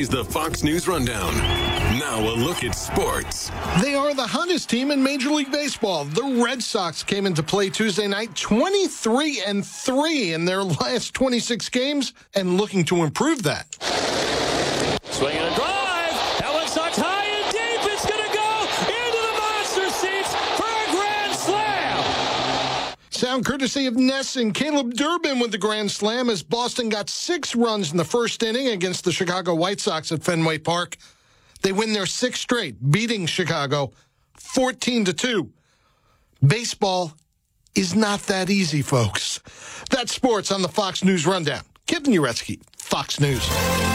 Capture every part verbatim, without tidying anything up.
is the Fox News Rundown. Now a look at sports. They are the hottest team in Major League Baseball. The Red Sox came into play Tuesday night, twenty-three and three in their last twenty-six games, and looking to improve that. Swinging a drive. That one sucks high and deep. It's going to go into the monster seats for a grand slam. Sound courtesy of Ness and Caleb Durbin with the grand slam as Boston got six runs in the first inning against the Chicago White Sox at Fenway Park. They win their sixth straight, beating Chicago fourteen to two. Baseball is not that easy, folks. That's sports on the Fox News Rundown. Kevin Uretsky, Fox News.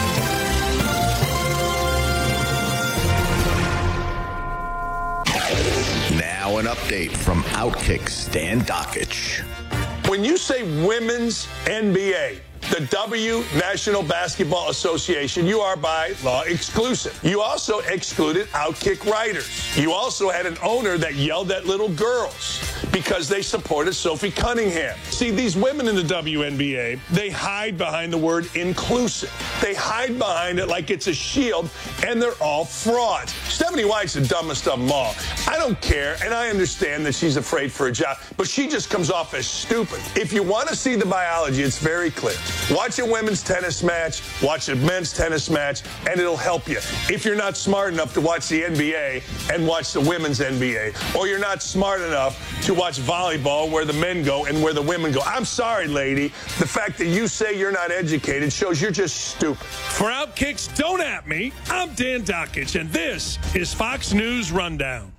Now an update from Outkick Stan Dakich. When you say women's N B A, the W National Basketball Association, you are by law exclusive. You also excluded Outkick writers. You also had an owner that yelled at little girls because they supported Sophie Cunningham. See, these women in the W N B A, they hide behind the word inclusive. They hide behind it like it's a shield, and they're all frauds. Stephanie White's the dumbest of them all. I don't care, and I understand that she's afraid for a job, but she just comes off as stupid. If you want to see the biology, it's very clear. Watch a women's tennis match, watch a men's tennis match, and it'll help you. If you're not smart enough to watch the N B A and watch the women's N B A, or you're not smart enough to watch volleyball where the men go and where the women go. I'm sorry, lady. The fact that you say you're not educated shows you're just stupid. For Outkicks, don't at me. I'm Dan Dakich, and this is Fox News Rundown.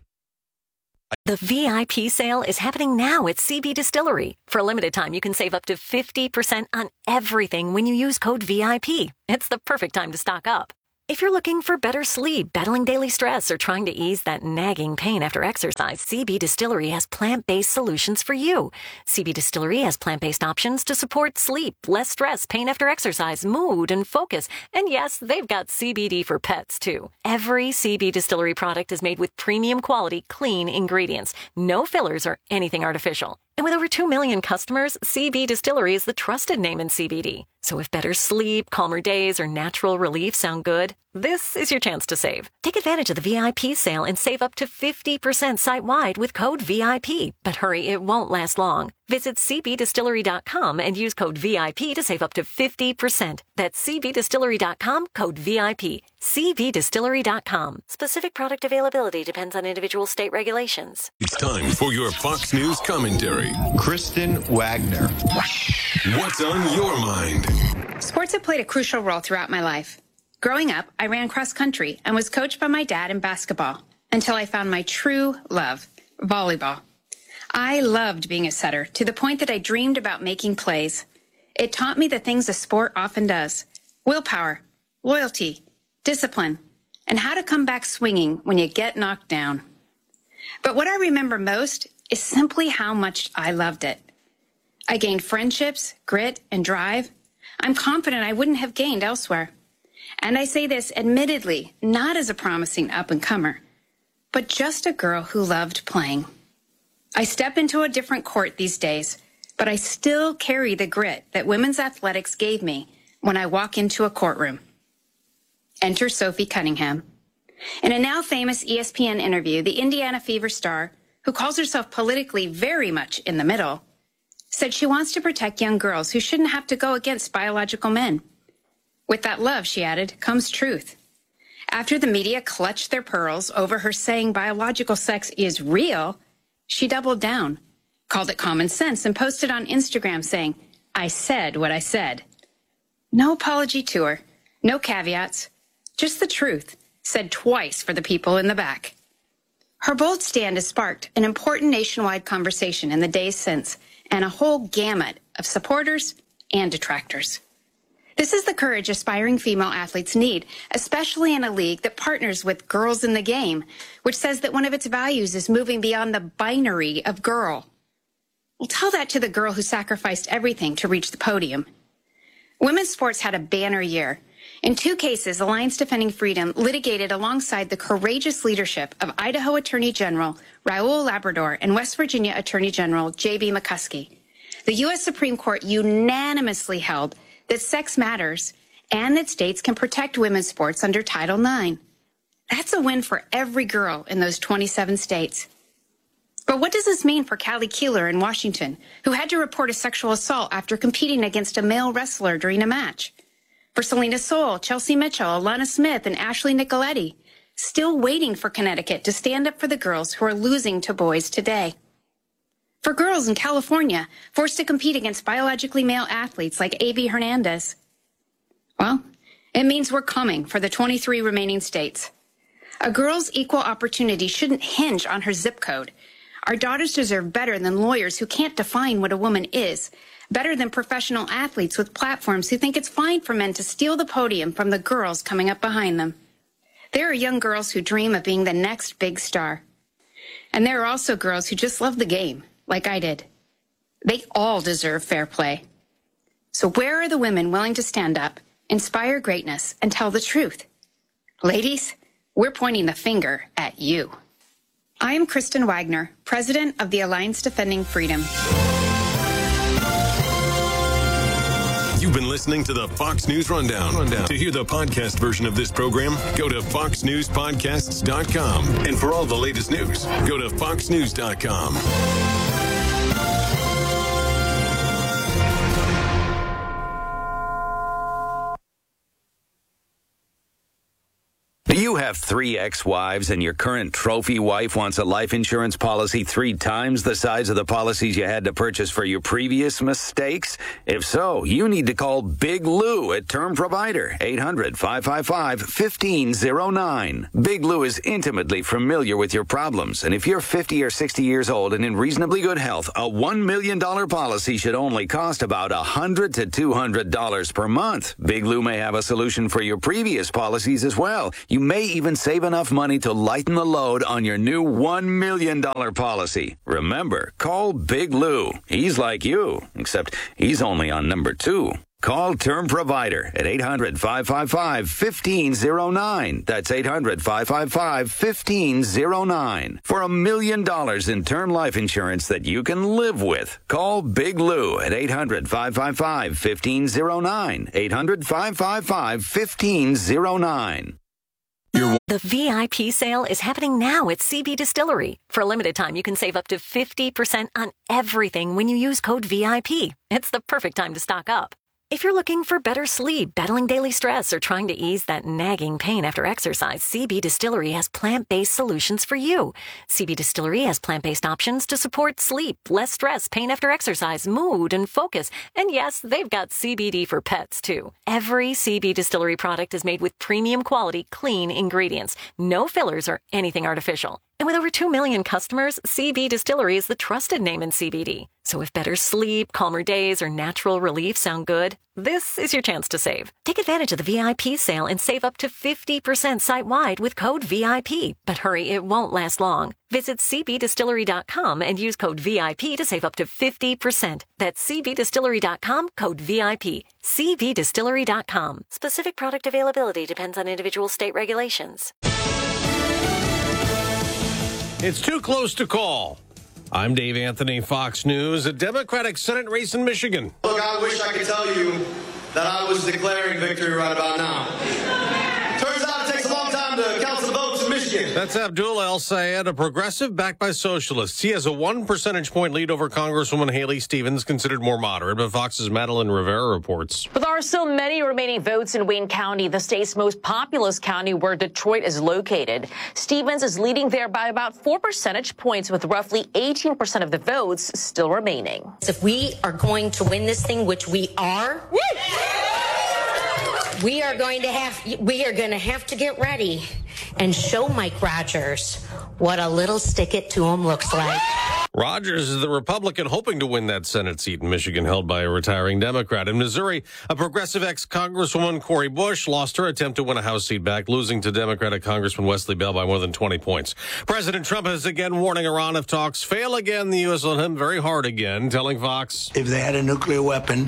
The V I P sale is happening now at C B Distillery. For a limited time, you can save up to fifty percent on everything when you use code V I P. It's the perfect time to stock up. If you're looking for better sleep, battling daily stress, or trying to ease that nagging pain after exercise, C B Distillery has plant-based solutions for you. C B Distillery has plant-based options to support sleep, less stress, pain after exercise, mood, and focus. And yes, they've got C B D for pets, too. Every C B Distillery product is made with premium quality, clean ingredients. No fillers or anything artificial. And with over two million customers, C B Distillery is the trusted name in C B D. So if better sleep, calmer days, or natural relief sound good, this is your chance to save. Take advantage of the V I P sale and save up to fifty percent site-wide with code V I P. But hurry, it won't last long. Visit C B distillery dot com and use code V I P to save up to fifty percent. That's C B distillery dot com, code V I P. C B distillery dot com. Specific product availability depends on individual state regulations. It's time for your Fox News commentary. Kristen Wagner. What's on your mind? Sports have played a crucial role throughout my life. Growing up, I ran cross country and was coached by my dad in basketball until I found my true love, volleyball. I loved being a setter to the point that I dreamed about making plays. It taught me the things a sport often does: willpower, loyalty, discipline, and how to come back swinging when you get knocked down. But what I remember most is simply how much I loved it. I gained friendships, grit, and drive I'm confident I wouldn't have gained elsewhere. And I say this admittedly, not as a promising up-and-comer, but just a girl who loved playing. I step into a different court these days, but I still carry the grit that women's athletics gave me when I walk into a courtroom. Enter Sophie Cunningham. In a now famous E S P N interview, the Indiana Fever star, who calls herself politically very much in the middle, said she wants to protect young girls who shouldn't have to go against biological men. With that love, she added, comes truth. After the media clutched their pearls over her saying biological sex is real, she doubled down, called it common sense, and posted on Instagram saying, I said what I said. No apology to her, no caveats, just the truth, said twice for the people in the back. Her bold stand has sparked an important nationwide conversation in the days since, and a whole gamut of supporters and detractors. This is the courage aspiring female athletes need, especially in a league that partners with Girls in the Game, which says that one of its values is moving beyond the binary of girl. Well, tell that to the girl who sacrificed everything to reach the podium. Women's sports had a banner year. In two cases, Alliance Defending Freedom litigated alongside the courageous leadership of Idaho Attorney General Raul Labrador and West Virginia Attorney General J B McCuskey. The U S Supreme Court unanimously held that sex matters and that states can protect women's sports under Title nine. That's a win for every girl in those twenty-seven states. But what does this mean for Callie Keeler in Washington, who had to report a sexual assault after competing against a male wrestler during a match? For Selena Soule, Chelsea Mitchell, Alana Smith, and Ashley Nicoletti, still waiting for Connecticut to stand up for the girls who are losing to boys today. For girls in California, forced to compete against biologically male athletes like A B Hernandez. Well, it means we're coming for the twenty-three remaining states. A girl's equal opportunity shouldn't hinge on her zip code. Our daughters deserve better than lawyers who can't define what a woman is, better than professional athletes with platforms who think it's fine for men to steal the podium from the girls coming up behind them. There are young girls who dream of being the next big star. And there are also girls who just love the game, like I did. They all deserve fair play. So where are the women willing to stand up, inspire greatness, and tell the truth? Ladies, we're pointing the finger at you. I am Kristen Wagner, president of the Alliance Defending Freedom. You've been listening to the Fox News Rundown. Rundown. To hear the podcast version of this program, go to fox news podcasts dot com. And for all the latest news, go to fox news dot com. Do you have three ex-wives and your current trophy wife wants a life insurance policy three times the size of the policies you had to purchase for your previous mistakes? If so, you need to call Big Lou at Term Provider, eight hundred, five five five, one five zero nine. Big Lou is intimately familiar with your problems, and if you're fifty or sixty years old and in reasonably good health, a one million dollars policy should only cost about one hundred to two hundred dollars per month. Big Lou may have a solution for your previous policies as well. You may even save enough money to lighten the load on your new one million dollars policy. Remember, call Big Lou. He's like you, except he's only on number two. Call Term Provider at eight hundred, five five five, one five zero nine. That's eight hundred, five five five, one five zero nine. For a million dollars in term life insurance that you can live with. Call Big Lou at eight hundred, five five five, one five zero nine. eight hundred, five five five, one five zero nine. The V I P sale is happening now at C B Distillery. For a limited time, you can save up to fifty percent on everything when you use code V I P. It's the perfect time to stock up. If you're looking for better sleep, battling daily stress, or trying to ease that nagging pain after exercise, C B Distillery has plant-based solutions for you. C B Distillery has plant-based options to support sleep, less stress, pain after exercise, mood, and focus. And yes, they've got C B D for pets, too. Every C B Distillery product is made with premium quality, clean ingredients. No fillers or anything artificial. And with over two million customers, C B Distillery is the trusted name in C B D. So if better sleep, calmer days, or natural relief sound good, this is your chance to save. Take advantage of the V I P sale and save up to fifty percent site-wide with code V I P. But hurry, it won't last long. Visit c b distillery dot com and use code V I P to save up to fifty percent. That's c b distillery dot com, code V I P. c b distillery dot com. Specific product availability depends on individual state regulations. It's too close to call. I'm Dave Anthony, Fox News. A Democratic Senate race in Michigan. Look, I wish I could tell you that I was declaring victory right about now. Turns out it takes a long time to count the votes in Michigan. That's Abdul El Sayed, a progressive backed by socialists. He has a one percentage point lead over Congresswoman Haley Stevens, considered more moderate, but Fox's Madeline Rivera reports. But there are still many remaining votes in Wayne County, the state's most populous county where Detroit is located. Stevens is leading there by about four percentage points, with roughly eighteen percent of the votes still remaining. If we are going to win this thing, which we are, we are going to have we are going to have to get ready and show Mike Rogers what a little stick it to him looks like. Rogers is the Republican hoping to win that Senate seat in Michigan held by a retiring Democrat. In Missouri, a progressive ex-Congresswoman Cori Bush lost her attempt to win a House seat back, losing to Democratic Congressman Wesley Bell by more than twenty points. President Trump is again warning Iran if talks fail again, the U S will hit him very hard again, telling Fox, if they had a nuclear weapon,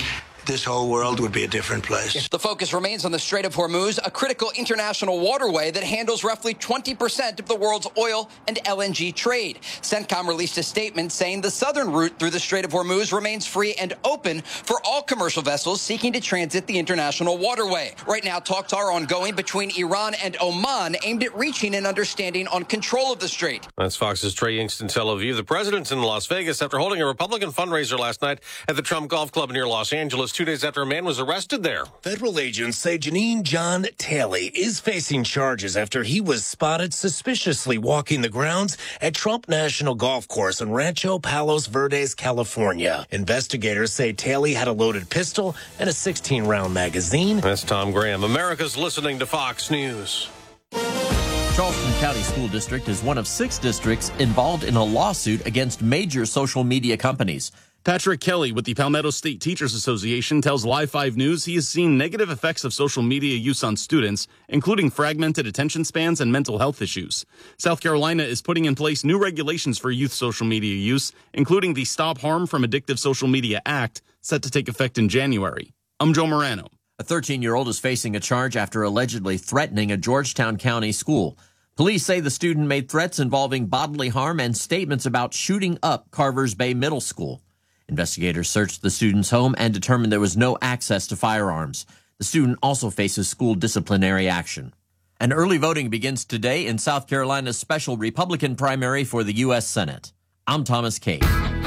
this whole world would be a different place. The focus remains on the Strait of Hormuz, a critical international waterway that handles roughly twenty percent of the world's oil and L N G trade. CENTCOM released a statement saying the southern route through the Strait of Hormuz remains free and open for all commercial vessels seeking to transit the international waterway. Right now, talks are ongoing between Iran and Oman aimed at reaching an understanding on control of the strait. That's Fox's Trey Yingst in Tel Aviv. The president's in Las Vegas after holding a Republican fundraiser last night at the Trump Golf Club near Los Angeles, two days after a man was arrested there. Federal agents say Janine John Taylor is facing charges after he was spotted suspiciously walking the grounds at Trump National Golf Course in Rancho Palos Verdes, California. Investigators say Taylor had a loaded pistol and a sixteen round magazine. That's Tom Graham. America's listening to Fox News. Charleston County School District is one of six districts involved in a lawsuit against major social media companies. Patrick Kelly with the Palmetto State Teachers Association tells Live five News he has seen negative effects of social media use on students, including fragmented attention spans and mental health issues. South Carolina is putting in place new regulations for youth social media use, including the Stop Harm from Addictive Social Media Act, set to take effect in January. I'm Joe Morano. A thirteen-year-old is facing a charge after allegedly threatening a Georgetown County school. Police say the student made threats involving bodily harm and statements about shooting up Carvers Bay Middle School. Investigators searched the student's home and determined there was no access to firearms. The student also faces school disciplinary action. And early voting begins today in South Carolina's special Republican primary for the U S Senate. I'm Thomas Cade.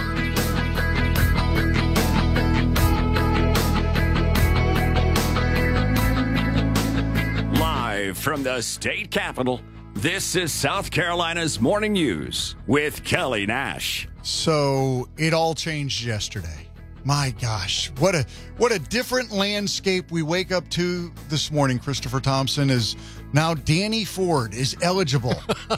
Live from the state capitol, this is South Carolina's Morning News with Kelly Nash. So it all changed yesterday. My gosh, what a what a different landscape we wake up to this morning, Christopher Thompson, is now Danny Ford is eligible.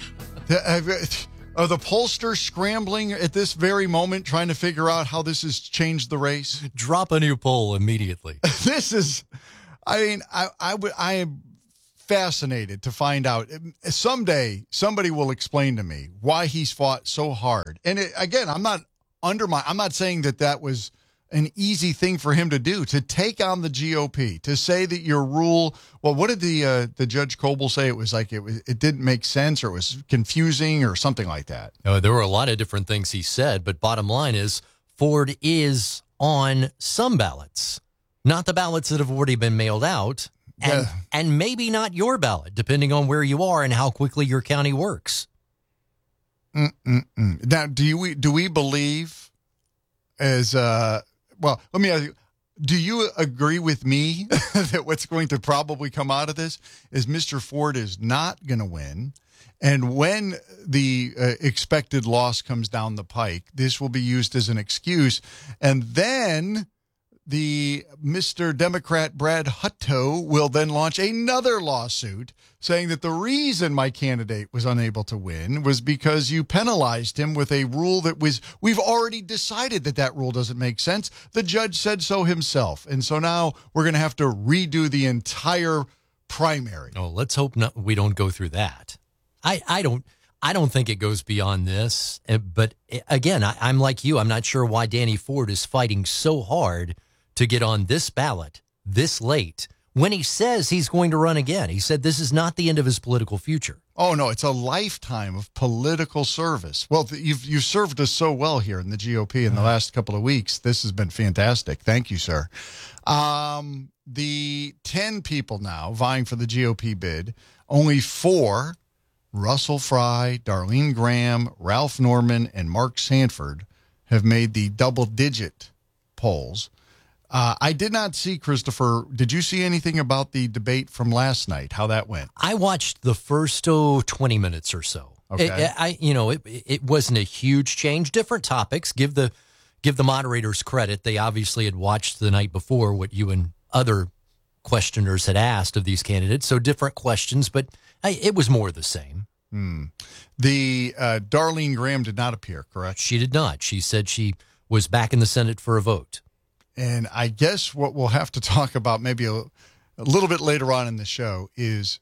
the, are the pollsters scrambling at this very moment trying to figure out how this has changed the race? Drop a new poll immediately. This is, I mean, I I would I am fascinated to find out. Someday somebody will explain to me why he's fought so hard. And it, again, I'm not under my, I'm not saying that that was an easy thing for him to do, to take on the G O P, to say that your rule, well, what did the uh, the Judge Coble say? It was like it was, it didn't make sense, or it was confusing, or something like that. Oh, there were a lot of different things he said, but bottom line is Ford is on some ballots, not the ballots that have already been mailed out. And, yeah. and maybe not your ballot, depending on where you are and how quickly your county works. Mm-mm-mm. Now, do you do we believe as uh, well? Let me ask you: do you agree with me that what's going to probably come out of this is Mister Ford is not going to win, and when the uh, expected loss comes down the pike, this will be used as an excuse, and then the Mister Democrat Brad Hutto will then launch another lawsuit saying that the reason my candidate was unable to win was because you penalized him with a rule that was, we've already decided that that rule doesn't make sense. The judge said so himself. And so now we're going to have to redo the entire primary. Oh, let's hope not, we don't go through that. I, I don't. I don't think it goes beyond this. But again, I, I'm like you. I'm not sure why Danny Ford is fighting so hard to get on this ballot this late when he says he's going to run again. He said this is not the end of his political future. Oh, no, it's a lifetime of political service. Well, you've, you've served us so well here in the G O P in the last couple of weeks. This has been fantastic. Thank you, sir. Um, the ten people now vying for the G O P bid, only four, Russell Fry, Darlene Graham, Ralph Norman, and Mark Sanford, have made the double-digit polls. Uh, I did not see, Christopher, did you see anything about the debate from last night, how that went? I watched the first oh, twenty minutes or so. Okay. It, I, you know, it, it wasn't a huge change. Different topics. Give the give the moderators credit. They obviously had watched the night before what you and other questioners had asked of these candidates. So different questions, but I, it was more of the same. Hmm. The uh, Darlene Graham did not appear, correct? She did not. She said she was back in the Senate for a vote. And I guess what we'll have to talk about maybe a, a little bit later on in the show is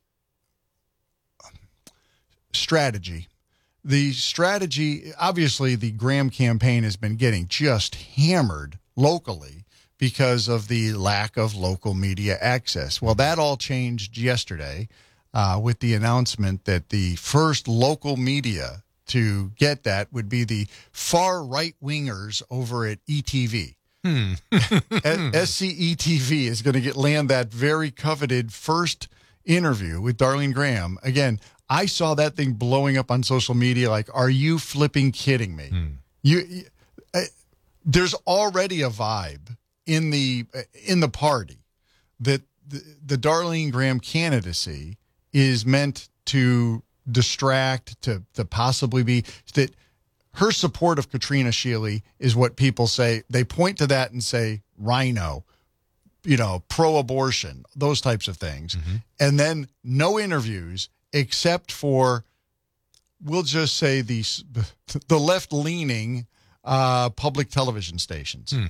strategy. The strategy, obviously the Graham campaign has been getting just hammered locally because of the lack of local media access. Well, that all changed yesterday uh, with the announcement that the first local media to get that would be the far right wingers over at E T V. Hmm. S C E T V is going to get land that very coveted first interview with Darlene Graham. Again, I saw that thing blowing up on social media. Like, are you flipping kidding me? Hmm. You, uh, there's already a vibe in the uh, in the party that the, the Darlene Graham candidacy is meant to distract, to to possibly be that her support of Katrina Shealy is what people say. They point to that and say rhino, you know, pro-abortion, those types of things, mm-hmm. and then no interviews except for, we'll just say the the left-leaning uh, public television stations. Hmm.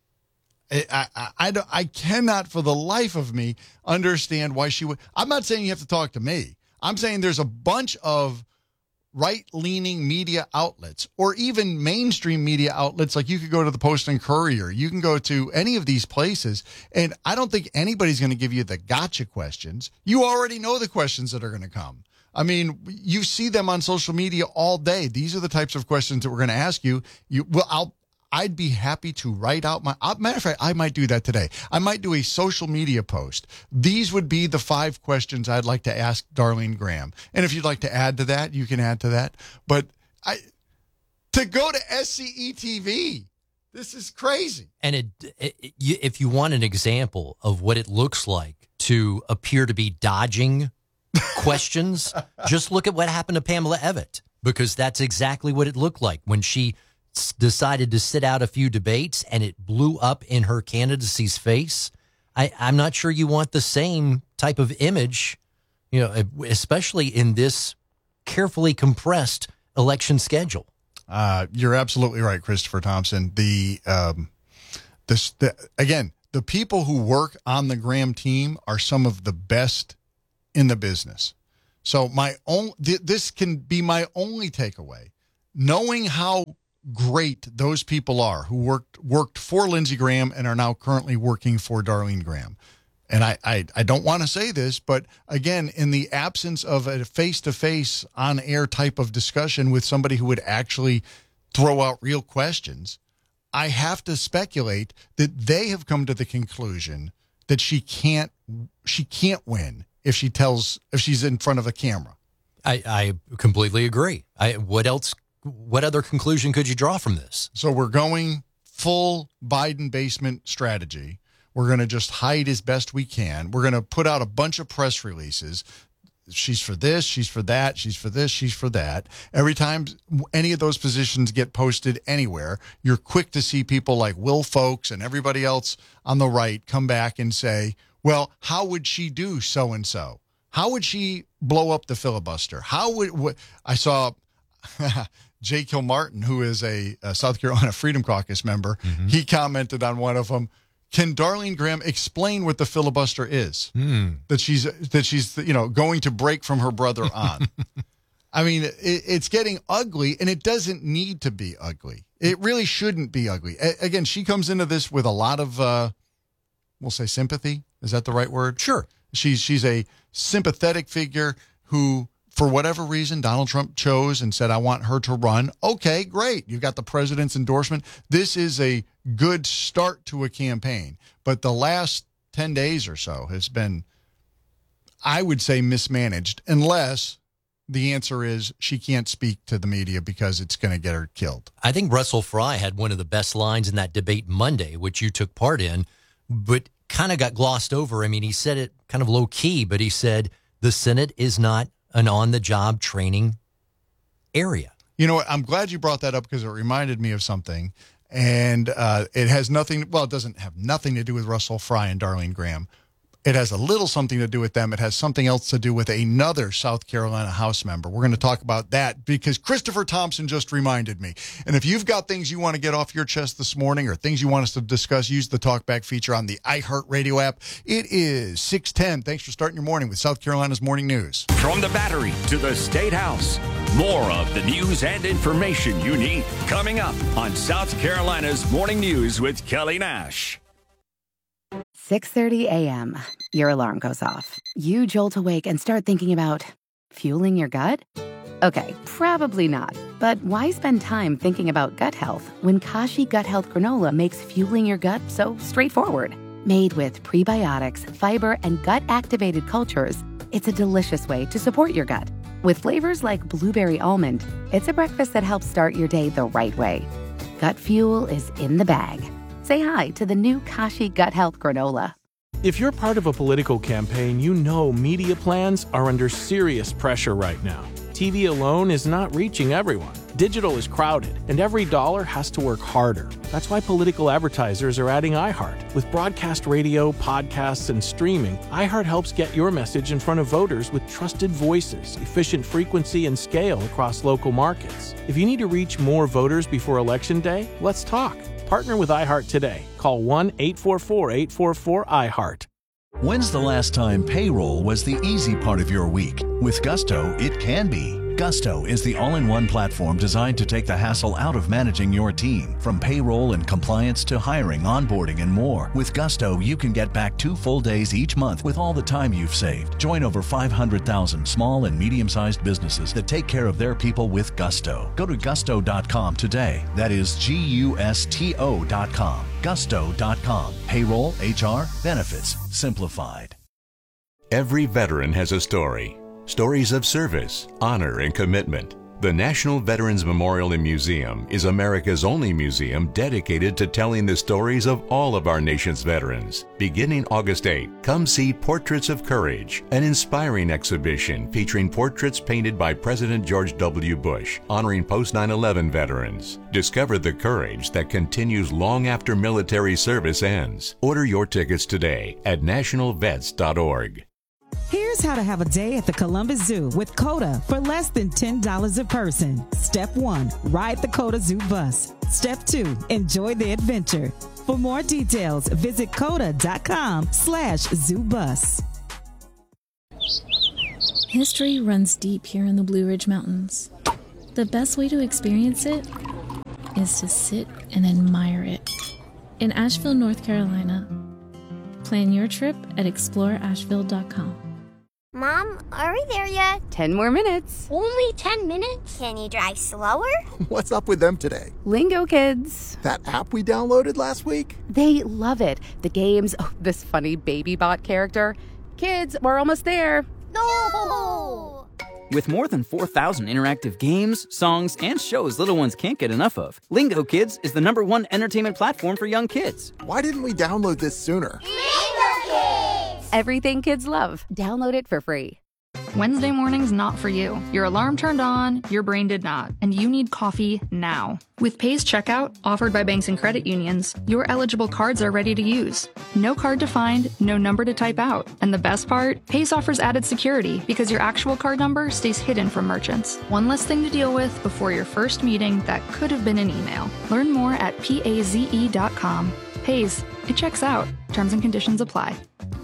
I, I, I, don't, I cannot for the life of me understand why she would. I'm not saying you have to talk to me. I'm saying there's a bunch of right-leaning media outlets or even mainstream media outlets. Like you could go to the Post and Courier. You can go to any of these places. And I don't think anybody's going to give you the gotcha questions. You already know the questions that are going to come. I mean, you see them on social media all day. These are the types of questions that we're going to ask you. You well, I'll I'd be happy to write out my, uh, matter of fact, I might do that today. I might do a social media post. These would be the five questions I'd like to ask Darlene Graham. And if you'd like to add to that, you can add to that. But I, to go to S C E T V, this is crazy. And it, it, you, if you want an example of what it looks like to appear to be dodging questions, just look at what happened to Pamela Evatt, because that's exactly what it looked like when she decided to sit out a few debates and it blew up in her candidacy's face. I, I'm not sure you want the same type of image, you know, especially in this carefully compressed election schedule. Uh, you're absolutely right, Christopher Thompson. The, um, this, the, again, the people who work on the Graham team are some of the best in the business. So my own, th- this can be my only takeaway, knowing how great those people are who worked worked for Lindsey Graham and are now currently working for Darlene Graham. And I, I, I don't want to say this, but again, in the absence of a face-to-face on-air type of discussion with somebody who would actually throw out real questions, I have to speculate that they have come to the conclusion that she can't she can't win if she tells if she's in front of a camera. I, I completely agree. I what else What other conclusion could you draw from this? So we're going full Biden basement strategy. We're going to just hide as best we can. We're going to put out a bunch of press releases. She's for this, she's for that, she's for this, she's for that. Every time any of those positions get posted anywhere, you're quick to see people like Will Folks and everybody else on the right come back and say, well, how would she do so-and-so? How would she blow up the filibuster? How would, what, I saw Jay Kilmartin, who is a, a South Carolina Freedom Caucus member, mm-hmm. he commented on one of them. Can Darlene Graham explain what the filibuster is? Mm. That she's that she's you know going to break from her brother on. I mean, it, it's getting ugly, and it doesn't need to be ugly. It really shouldn't be ugly. A- again, she comes into this with a lot of, uh, we'll say, sympathy. Is that the right word? Sure. She's she's a sympathetic figure who, for whatever reason, Donald Trump chose and said, I want her to run. Okay, great. You've got the president's endorsement. This is a good start to a campaign. But the last ten days or so has been, I would say, mismanaged, unless the answer is she can't speak to the media because it's going to get her killed. I think Russell Fry had one of the best lines in that debate Monday, which you took part in, but kind of got glossed over. I mean, he said it kind of low key, but he said the Senate is not an on-the-job training area. You know what? I'm glad you brought that up because it reminded me of something. And uh, it has nothing, well, it doesn't have nothing to do with Russell Fry and Darlene Graham. It has a little something to do with them. It has something else to do with another South Carolina House member. We're going to talk about that because Christopher Thompson just reminded me. And if you've got things you want to get off your chest this morning or things you want us to discuss, use the talkback feature on the iHeartRadio app. It is six ten. Thanks for starting your morning with South Carolina's Morning News. From the Battery to the State House, more of the news and information you need coming up on South Carolina's Morning News with Kelly Nash. six thirty a.m., your alarm goes off. You jolt awake and start thinking about fueling your gut? Okay, probably not. But why spend time thinking about gut health when Kashi Gut Health Granola makes fueling your gut so straightforward? Made with prebiotics, fiber, and gut-activated cultures, it's a delicious way to support your gut. With flavors like blueberry almond, it's a breakfast that helps start your day the right way. Gut fuel is in the bag. Say hi to the new Kashi Gut Health Granola. If you're part of a political campaign, you know media plans are under serious pressure right now. T V alone is not reaching everyone. Digital is crowded, and every dollar has to work harder. That's why political advertisers are adding iHeart. With broadcast radio, podcasts, and streaming, iHeart helps get your message in front of voters with trusted voices, efficient frequency, and scale across local markets. If you need to reach more voters before Election Day, let's talk. Partner with iHeart today. Call one eight four four, eight four four, I heart. When's the last time payroll was the easy part of your week? With Gusto, it can be. Gusto is the all-in-one platform designed to take the hassle out of managing your team. From payroll and compliance to hiring, onboarding, and more. With Gusto, you can get back two full days each month with all the time you've saved. Join over five hundred thousand small and medium-sized businesses that take care of their people with Gusto. Go to gusto dot com today. That is G U S T O dot com. gusto dot com. Payroll, H R, benefits, simplified. Every veteran has a story. Stories of service, honor, and commitment. The National Veterans Memorial and Museum is America's only museum dedicated to telling the stories of all of our nation's veterans. Beginning August eighth, come see Portraits of Courage, an inspiring exhibition featuring portraits painted by President George W. Bush, honoring post nine eleven veterans. Discover the courage that continues long after military service ends. Order your tickets today at national vets dot org. Here's how to have a day at the Columbus Zoo with COTA for less than ten dollars a person. Step one, ride the COTA Zoo bus. Step two, enjoy the adventure. For more details, visit coda dot com slash zoo bus. History runs deep here in the Blue Ridge Mountains. The best way to experience it is to sit and admire it. In Asheville, North Carolina, plan your trip at explore asheville dot com. Mom, are we there yet? Ten more minutes. Only ten minutes? Can you drive slower? What's up with them today? Lingo Kids. That app we downloaded last week? They love it. The games, oh, this funny baby bot character. Kids, we're almost there. No! With more than four thousand interactive games, songs, and shows little ones can't get enough of, Lingo Kids is the number one entertainment platform for young kids. Why didn't we download this sooner? Lingo Kids! Everything kids love. Download it for free. Wednesday morning's not for you. Your alarm turned on, your brain did not, and you need coffee now. With Pays Checkout, offered by banks and credit unions, your eligible cards are ready to use. No card to find, no number to type out. And the best part? Pays offers added security because your actual card number stays hidden from merchants. One less thing to deal with before your first meeting that could have been an email. Learn more at paze dot com. Pays, it checks out. Terms and conditions apply.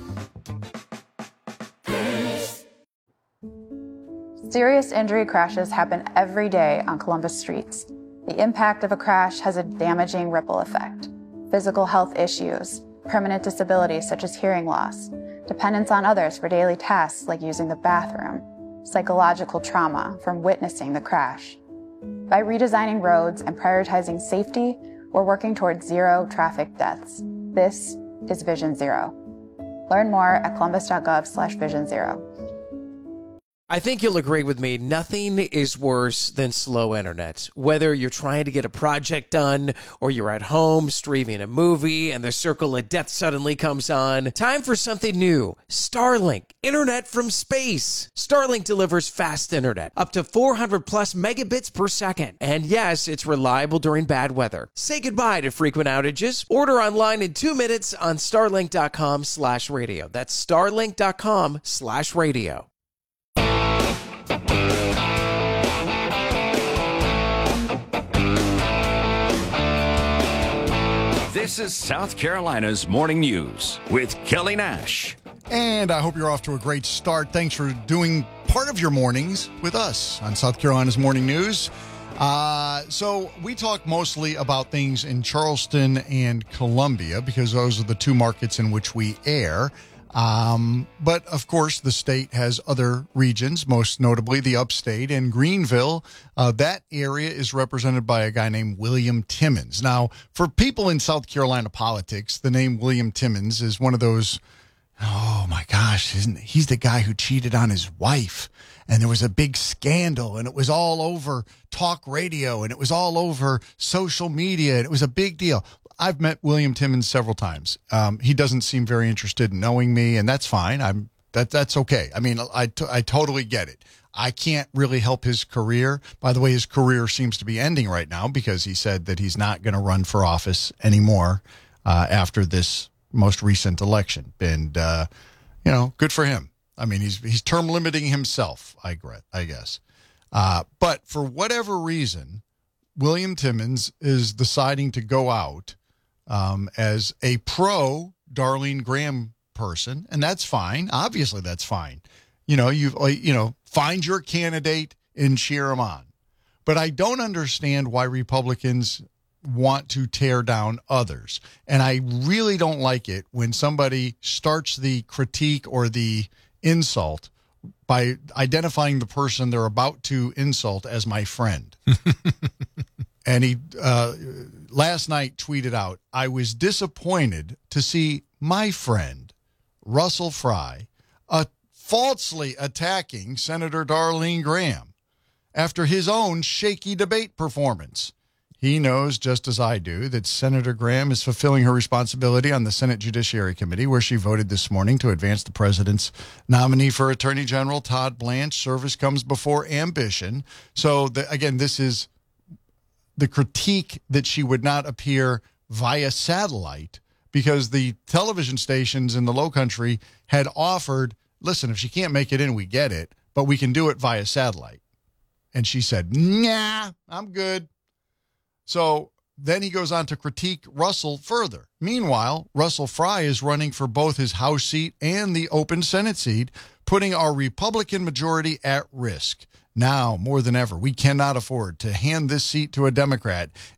Serious injury crashes happen every day on Columbus streets. The impact of a crash has a damaging ripple effect. Physical health issues, permanent disabilities such as hearing loss, dependence on others for daily tasks like using the bathroom, psychological trauma from witnessing the crash. By redesigning roads and prioritizing safety, we're working towards zero traffic deaths. This is Vision Zero. Learn more at columbus dot gov slash vision zero. I think you'll agree with me, nothing is worse than slow internet. Whether you're trying to get a project done or you're at home streaming a movie and the circle of death suddenly comes on, time for something new. Starlink, internet from space. Starlink delivers fast internet, up to four hundred plus megabits per second. And yes, it's reliable during bad weather. Say goodbye to frequent outages. Order online in two minutes on starlink dot com slash radio. That's starlink dot com slash radio. This is South Carolina's Morning News with Kelly Nash. And I hope you're off to a great start. Thanks for doing part of your mornings with us on South Carolina's Morning News. Uh, so we talk mostly about things in Charleston and Columbia because those are the two markets in which we air. Um, but, of course, the state has other regions, most notably the upstate and Greenville. Uh, that area is represented by a guy named William Timmons. Now, for people in South Carolina politics, the name William Timmons is one of those, oh, my gosh, isn't he's the guy who cheated on his wife. And there was a big scandal, and it was all over talk radio, and it was all over social media, and it was a big deal. I've met William Timmons several times. Um, he doesn't seem very interested in knowing me, and that's fine. I'm that that's okay. I mean, I, t- I totally get it. I can't really help his career. By the way, his career seems to be ending right now because he said that he's not going to run for office anymore uh, after this most recent election. And, uh, you know, good for him. I mean, he's he's term limiting himself, I, I guess. Uh, but for whatever reason, William Timmons is deciding to go out um, as a pro Darlene Graham person, and that's fine. Obviously, that's fine. You know, you you know, find your candidate and cheer him on. But I don't understand why Republicans want to tear down others, and I really don't like it when somebody starts the critique or the insult by identifying the person they're about to insult as my friend. And he uh, last night tweeted out, "I was disappointed to see my friend Russell Fry uh, falsely attacking Senator Darlene Graham after his own shaky debate performance. He knows, just as I do, that Senator Graham is fulfilling her responsibility on the Senate Judiciary Committee, where she voted this morning to advance the president's nominee for Attorney General, Todd Blanche. Service comes before ambition." So, the, again, this is the critique that she would not appear via satellite because the television stations in the Lowcountry had offered, listen, if she can't make it in, we get it, but we can do it via satellite. And she said, nah, I'm good. So then he goes on to critique Russell further. Meanwhile, Russell Fry is running for both his House seat and the open Senate seat, putting our Republican majority at risk. Now, more than ever, we cannot afford to hand this seat to a Democrat